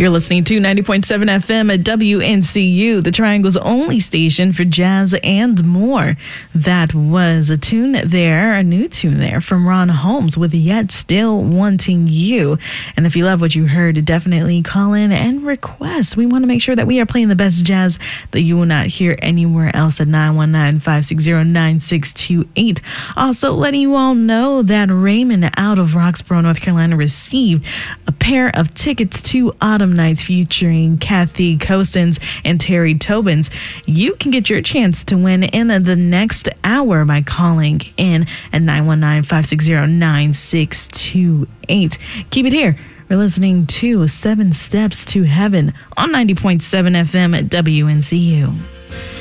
You're listening to 90.7 FM at WNCU, the Triangle's only station for jazz and more. That was a new tune there from Ron Holmes with Yet Still Wanting You. And if you love what you heard, definitely call in and request. We want to make sure that we are playing the best jazz that you will not hear anywhere else at 919-560-9628. Also, letting you all know that Raymond out of Roxborough, North Carolina received a pair of tickets to Autumn Nights featuring Kathy Costens and Terry Tobins. You can get your chance to win in the next hour by calling in at 919-560-9628. Keep it here. We're listening to 7 Steps to Heaven on 90.7 FM at WNCU.